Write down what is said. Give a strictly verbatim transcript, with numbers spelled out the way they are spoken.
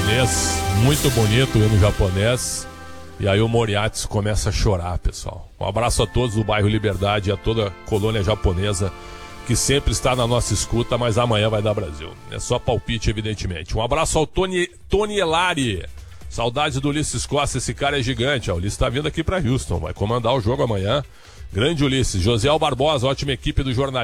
japonês, muito bonito o hino japonês. E aí o Moriarty começa a chorar, pessoal. Um abraço a todos do bairro Liberdade e a toda a colônia japonesa que sempre está na nossa escuta, mas amanhã vai dar Brasil. É só palpite, evidentemente. Um abraço ao Tony, Tony Elari. Saudades do Ulisses Costa, esse cara é gigante. Ó, o Ulisses está vindo aqui para Houston, vai comandar o jogo amanhã. Grande Ulisses. José Barbosa, ótima equipe do jornalismo.